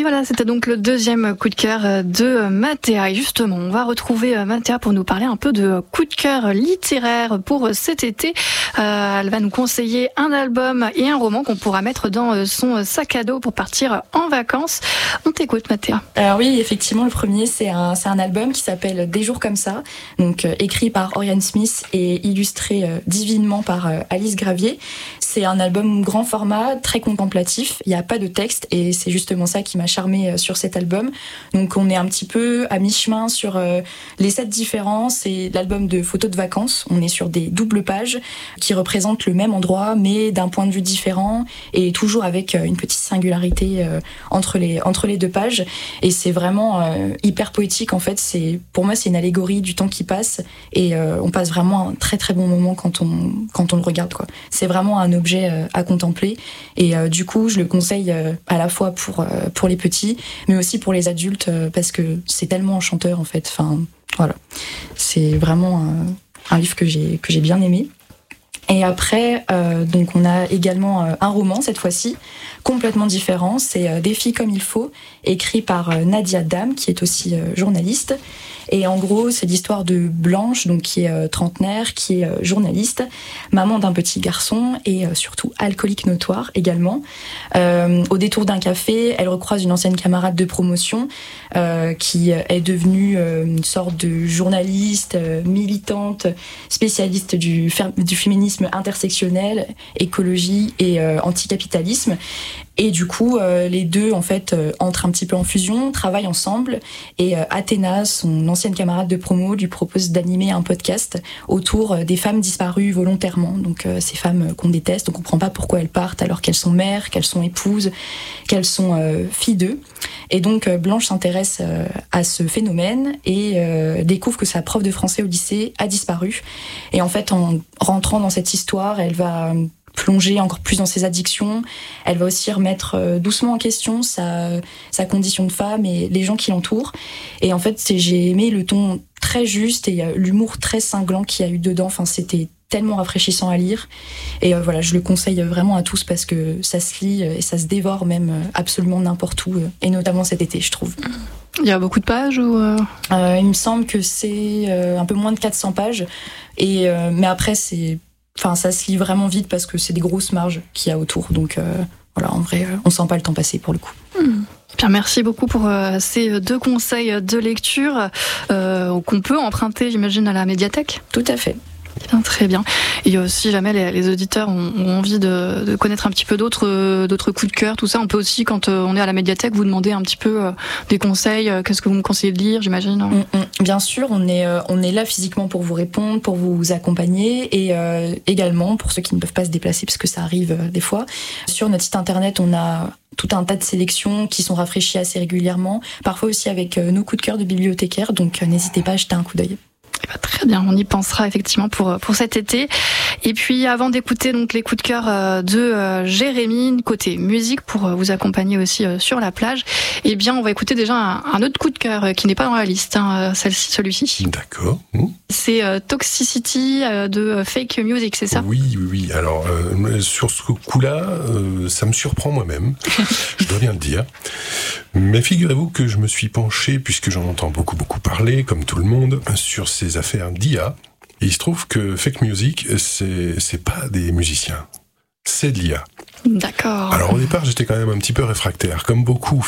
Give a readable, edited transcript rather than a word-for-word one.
voilà, c'était donc le deuxième coup de cœur de Mathéa. Et justement, on va retrouver Mathéa pour nous parler un peu de coup de cœur littéraire pour cet été. Elle va nous conseiller un album et un roman qu'on pourra mettre dans son sac à dos pour partir en vacances. On t'écoute, Mathéa. Alors oui, effectivement, le premier, c'est un album qui s'appelle Des jours comme ça, donc écrit par Oriane Smith et illustré divinement par Alice Gravier. C'est un album grand format, très contemplatif. Il n'y a pas de texte et c'est justement ça qui m'a charmée sur cet album. Donc on est un petit peu à mi-chemin sur les 7 différences. C'est l'album de photos de vacances. On est sur des doubles pages qui représentent le même endroit mais d'un point de vue différent et toujours avec une petite singularité entre les deux pages. Et c'est vraiment hyper poétique en fait. Pour moi c'est une allégorie du temps qui passe et on passe vraiment un très très bon moment quand on le regarde, quoi. C'est vraiment un objet à contempler et du coup je le conseille à la fois pour les petits mais aussi pour les adultes parce que c'est tellement enchanteur en fait. Enfin voilà, c'est vraiment un livre que j'ai bien aimé. Et après, donc on a également un roman cette fois-ci, complètement différent. C'est Des filles comme il faut, écrit par Nadia Dam, qui est aussi journaliste. Et en gros, c'est l'histoire de Blanche, donc qui est trentenaire, qui est journaliste, maman d'un petit garçon et surtout alcoolique notoire également. Au détour d'un café, elle recroise une ancienne camarade de promotion qui est devenue une sorte de journaliste, militante, spécialiste du féminisme intersectionnel, écologie et anticapitalisme. Et du coup, les deux, en fait, entrent un petit peu en fusion, travaillent ensemble. Et Athéna, son ancienne camarade de promo, lui propose d'animer un podcast autour des femmes disparues volontairement. Donc, ces femmes qu'on déteste, on comprend pas pourquoi elles partent alors qu'elles sont mères, qu'elles sont épouses, qu'elles sont filles d'eux. Et donc, Blanche s'intéresse à ce phénomène et découvre que sa prof de français au lycée a disparu. Et en fait, en rentrant dans cette histoire, elle va plonger encore plus dans ses addictions. Elle va aussi remettre doucement en question sa condition de femme et les gens qui l'entourent. Et en fait, j'ai aimé le ton très juste et l'humour très cinglant qu'il y a eu dedans. Enfin, c'était tellement rafraîchissant à lire. Et voilà, je le conseille vraiment à tous parce que ça se lit et ça se dévore même absolument n'importe où, et notamment cet été, je trouve. Il y a beaucoup de pages ou il me semble que c'est un peu moins de 400 pages. Et, mais après, ça se lit vraiment vite parce que c'est des grosses marges qu'il y a autour. Donc voilà, en vrai, on sent pas le temps passer pour le coup. Bien, merci beaucoup pour ces 2 conseils de lecture qu'on peut emprunter, j'imagine, à la médiathèque. Tout à fait. Bien, très bien. Et si jamais les auditeurs ont envie de connaître un petit peu d'autres coups de cœur, tout ça, on peut aussi, quand on est à la médiathèque, vous demander un petit peu des conseils. Qu'est-ce que vous me conseillez de lire, j'imagine? Bien sûr, on est là physiquement pour vous répondre, pour vous accompagner et également pour ceux qui ne peuvent pas se déplacer parce que ça arrive des fois. Sur notre site internet, on a tout un tas de sélections qui sont rafraîchies assez régulièrement, parfois aussi avec nos coups de cœur de bibliothécaires, donc n'hésitez pas à jeter un coup d'œil. Très bien, on y pensera effectivement pour cet été. Et puis avant d'écouter donc les coups de cœur de Jérémy côté musique pour vous accompagner aussi sur la plage, eh bien on va écouter déjà un autre coup de cœur qui n'est pas dans la liste, celui-ci. D'accord. C'est Toxicity de Fake Music, c'est ça? Oui. Alors sur ce coup-là, ça me surprend moi-même, je dois bien le dire. Mais figurez-vous que je me suis penché, puisque j'en entends beaucoup parler, comme tout le monde, sur ces affaires d'IA. Et il se trouve que Fake Music, c'est pas des musiciens, c'est de l'IA. D'accord. Alors au départ, j'étais quand même un petit peu réfractaire, comme beaucoup